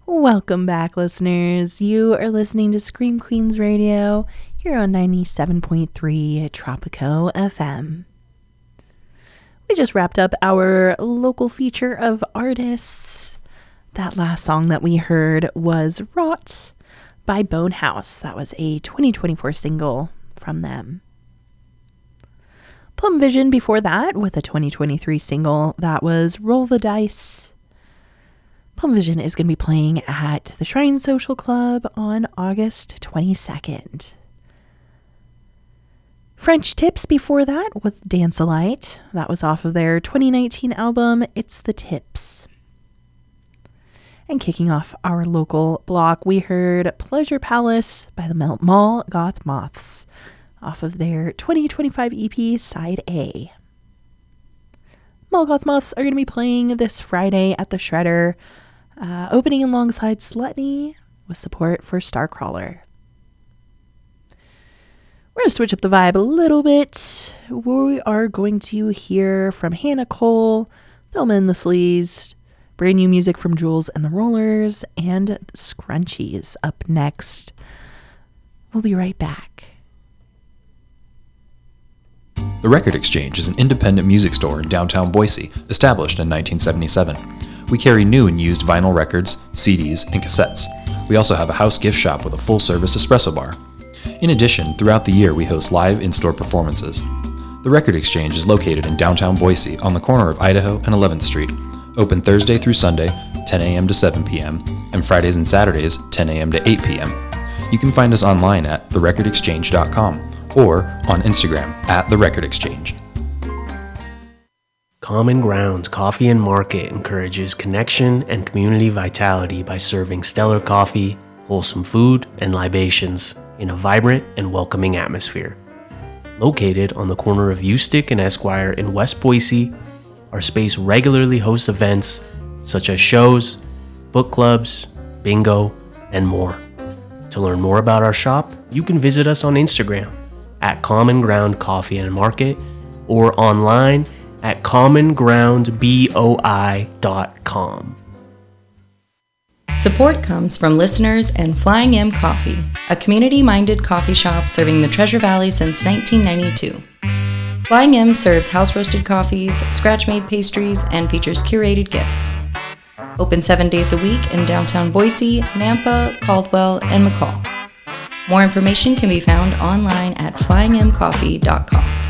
Welcome back, listeners. You are listening to Scream Queens Radio here on 97.3 Tropico FM. We just wrapped up our local feature of artists. That last song that we heard was Rot by Bone House. That was a 2024 single from them. Plum Vision before that with a 2023 single that was Roll the Dice. Plum Vision is going to be playing at the Shrine Social Club on August 22nd. French Tips before that with Dance-A-Lite. That was off of their 2019 album, It's the Tips. And kicking off our local block, we heard Pleasure Palace by the Mall Goth Moths off of their 2025 EP, Side A. Mall Goth Moths are going to be playing this Friday at the Shredder, opening alongside Slutney with support for Starcrawler. We're going to switch up the vibe a little bit. We are going to hear from Hannah Cole, Thelma and the Sleaze, brand new music from Jules and the Rollers, and Scrunchies up next. We'll be right back. The Record Exchange is an independent music store in downtown Boise, established in 1977. We carry new and used vinyl records, CDs, and cassettes. We also have a house gift shop with a full-service espresso bar. In addition, throughout the year we host live in-store performances. The Record Exchange is located in downtown Boise on the corner of Idaho and 11th Street, open Thursday through Sunday, 10 a.m. to 7 p.m., and Fridays and Saturdays, 10 a.m. to 8 p.m. You can find us online at therecordexchange.com or on Instagram at therecordexchange. Common Grounds Coffee and Market encourages connection and community vitality by serving stellar coffee, wholesome food, and libations in a vibrant and welcoming atmosphere. Located on the corner of Ustick and Esquire in West Boise, our space regularly hosts events such as shows, book clubs, bingo, and more. To learn more about our shop, you can visit us on Instagram at Common Ground Coffee and Market or online at commongroundboi.com. Support comes from listeners and Flying M Coffee, a community-minded coffee shop serving the Treasure Valley since 1992. Flying M serves house-roasted coffees, scratch-made pastries, and features curated gifts. Open 7 days a week in downtown Boise, Nampa, Caldwell, and McCall. More information can be found online at flyingmcoffee.com.